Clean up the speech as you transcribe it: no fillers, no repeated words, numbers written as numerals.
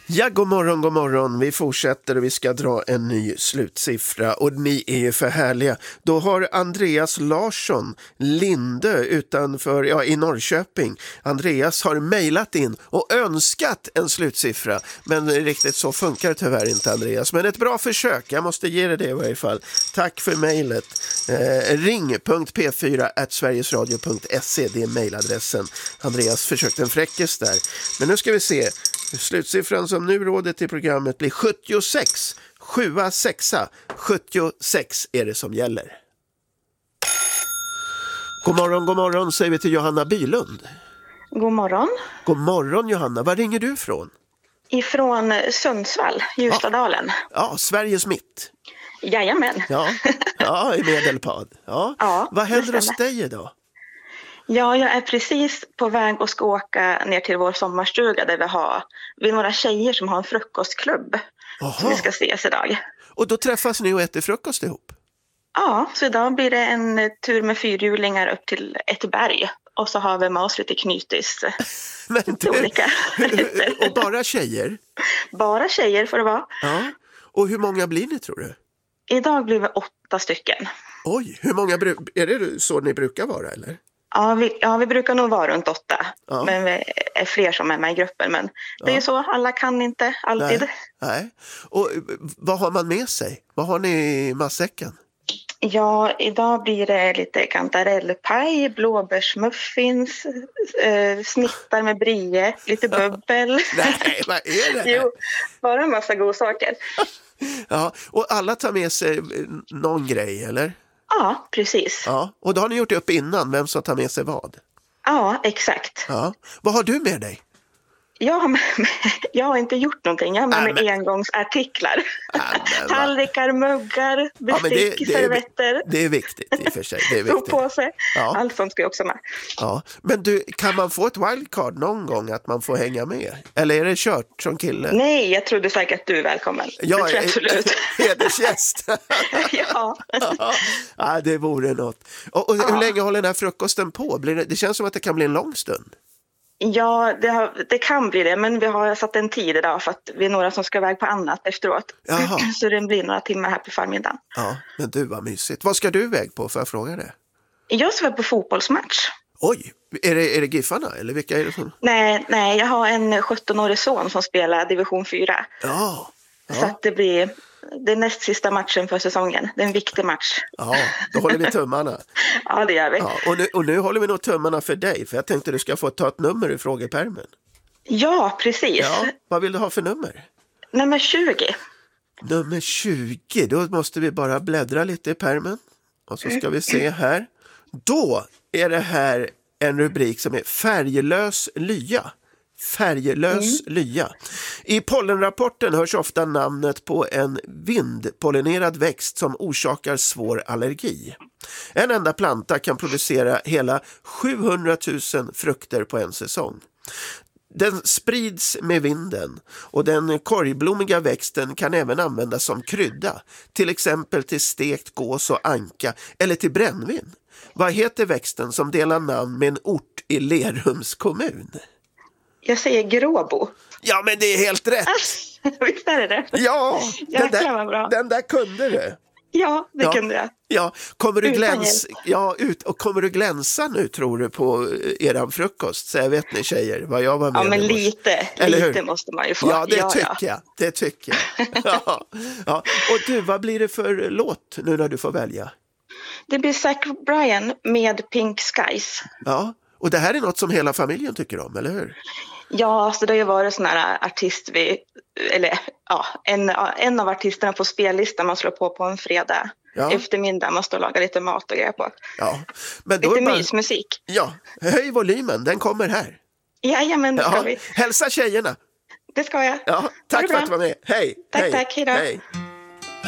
Ja, god morgon, god morgon. Vi fortsätter och vi ska dra en ny slutsiffra och ni är ju för härliga. Då har Andreas Larsson, Lindö utanför, i Norrköping. Andreas har mejlat in och önskat en slutsiffra. Men riktigt så funkar det tyvärr inte, Andreas. Men ett bra försök, jag måste ge dig det i varje fall. Tack för mejlet. ring.p4@sverigesradio.se, det är mejladressen. Andreas försökte en fräckis där. Men nu ska vi se. Slutsiffran som nu råder till programmet blir 76. 76 är det som gäller. God morgon säger vi till Johanna Bylund. God morgon. God morgon Johanna, var ringer du ifrån? Ifrån Sundsvall, Ljustadalen. Ja, Sveriges mitt. Jajamän. Ja, i Medelpad. Ja, vad händer hos dig idag? Ja, jag är precis på väg och ska åka ner till vår sommarstuga där vi är några tjejer som har en frukostklubb. Som vi ska ses idag. Och då träffas ni och äter frukost ihop? Ja, så idag blir det en tur med fyrhjulingar upp till ett berg. Och så har vi med oss lite knytis. Olika. Och bara tjejer? Bara tjejer får det vara. Ja. Och hur många blir ni tror du? Idag blir vi 8 stycken. Oj, hur många är det så ni brukar vara eller? Ja, vi brukar nog vara runt 8. Ja. Men vi är fler som är med i gruppen. Men det är ju så, alla kan inte alltid. Nej. Och vad har man med sig? Vad har ni i matsäcken? Ja, idag blir det lite kantarellpaj, blåbärsmuffins, snittar med brie, lite bubbel. Nej, vad är det? Jo, bara en massa godsaker. Ja, och alla tar med sig någon grej, eller? Ja, precis. Ja, och då har ni gjort upp innan vem som tar med sig vad? Ja, exakt. Ja. Vad har du med dig? Jag har inte gjort någonting. Jag har med mig engångsartiklar. Tallrikar, muggar, bestick, servetter. Det är viktigt i och för sig. Det är viktigt. På sig. Ja. Allt sånt ska jag också med. Ja. Men du, kan man få ett wildcard någon gång att man får hänga med? Eller är det kört som kille? Nej, jag trodde säkert att du är välkommen. Ja, det tror jag absolut. Hedersgäst. Ja. Ja, det vore något. Och hur länge håller den här frukosten på? Det känns som att det kan bli en lång stund. Ja, det kan bli det, men vi har satt en tid idag för att vi är några som ska iväg på annat efteråt. Jaha. Så det blir några timmar här på förmiddagen. Ja, men du var mysigt. Vad ska du iväg på för att fråga det? Jag ska på fotbollsmatch. Oj, är det Giffarna eller vilka är det som? Nej, jag har en 17-årig son som spelar division 4. Ja. Så att det blir näst sista matchen för säsongen. Det är en viktig match. Ja, då håller vi tummarna. Ja, det gör vi. Ja, och nu håller vi nog tummarna för dig. För jag tänkte du ska få ta ett nummer i frågepärmen. Ja, precis. Ja, vad vill du ha för nummer? Nummer 20. Nummer 20, då måste vi bara bläddra lite i pärmen. Och så ska vi se här. Då är det här en rubrik som är färglös lya. Färglös lya. I pollenrapporten hörs ofta namnet på en vindpollinerad växt som orsakar svår allergi. En enda planta kan producera hela 700 000 frukter på en säsong. Den sprids med vinden och den korgblommiga växten kan även användas som krydda, till exempel till stekt gås och anka eller till brännvin. Vad heter växten som delar namn med en ort i Lerums kommun? Jag säger Gråbo. Ja, men det är helt rätt. Visst är det? Ja, den där kunde du. Ja, det kunde jag. Ja, kommer du glänsa nu tror du på eran frukost? Så jag vet ni tjejer vad jag var med. Ja, men lite måste man ju få. Ja, det tycker jag. Ja. Och du, vad blir det för låt nu när du får välja? Det blir Zach Bryan med Pink Skies. Ja, och det här är något som hela familjen tycker om, eller hur? Ja, så det har ju varit sån här artist en av artisterna på spellistan man slår på en fredag eftermiddag. Man står och lagar lite mat och grejer på. Ja, men då lite mysmusik. Ja, höj volymen, den kommer här. Jajamän, det ska vi. Hälsa tjejerna. Det ska jag. Ja, tack för att du var med. Hej. Tack, hej då. Hej.